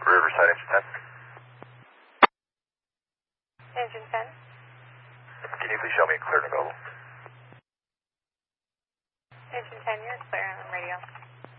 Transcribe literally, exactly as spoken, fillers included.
Riverside, engine ten. Engine ten. Can you please show me clear and available? Engine ten, you're clear on radio.